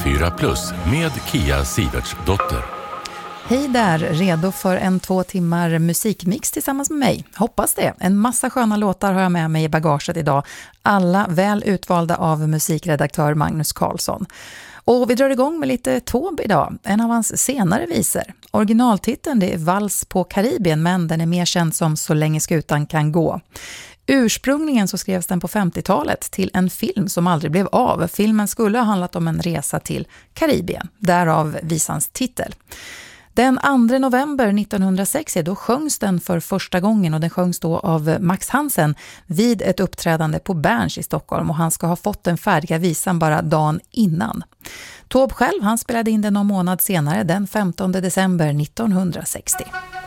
94+ med Kia Sivertsdotter. Hej där, redo för en 2 timmar musikmix tillsammans med mig. Hoppas det. En massa sköna låtar har jag med mig i bagaget idag. Alla väl utvalda av musikredaktör Magnus Karlsson. Och vi drar igång med lite Taube idag, en av hans senare visor. Originaltiteln det är Vals på Karibien, men den är mer känd som Så länge skutan kan gå. Ursprungligen så skrevs den på 50-talet till en film som aldrig blev av. Filmen skulle ha handlat om en resa till Karibien, därav visans titel. Den 2 november 1906 då sjöngs den för första gången och den sjöngs då av Max Hansen vid ett uppträdande på Berns i Stockholm och han ska ha fått den färdiga visan bara dagen innan. Taube själv han spelade in den någon månad senare den 15 december 1960.